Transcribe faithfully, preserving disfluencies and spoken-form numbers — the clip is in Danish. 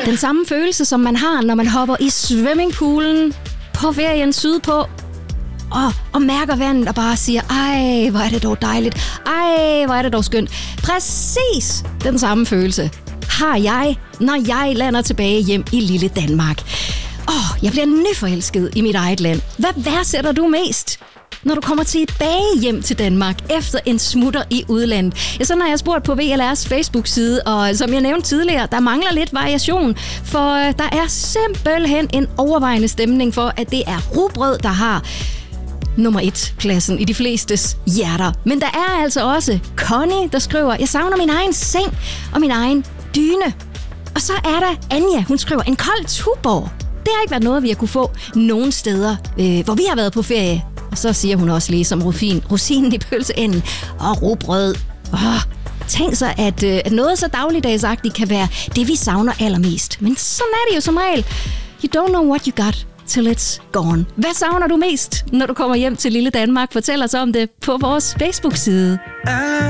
Den samme følelse, som man har, når man hopper i swimmingpoolen på ferien sydpå, og, og mærker vandet og bare siger, ej, hvor er det dog dejligt, ej, hvor er det dog skønt. Præcis den samme følelse har jeg, når jeg lander tilbage hjem i lille Danmark. Åh, oh, jeg bliver nyforelsket i mit eget land. Hvad værdsætter du mest, når du kommer tilbage hjem til Danmark efter en smutter i udlandet? Ja, sådan har jeg spurgt på V L R's Facebook-side, og som jeg nævnte tidligere, der mangler lidt variation, for der er simpelthen en overvejende stemning for, at det er rugbrød, der har nummer et pladsen i de flestes hjerter. Men der er altså også Connie, der skriver, jeg savner min egen seng og min egen dyne. Og så er der Anja, hun skriver, en kold Tuborg. Det har ikke været noget, vi har kunne få nogen steder, øh, hvor vi har været på ferie. Og så siger hun også lige som rufin, rosinen i pølseenden og rugbrød. Åh, tænk så, at, øh, at noget så dagligdagsagtigt kan være det, vi savner allermest. Men sådan er det jo som regel. You don't know what you got till it's gone. Hvad savner du mest, når du kommer hjem til lille Danmark? Fortæl os om det på vores Facebook-side.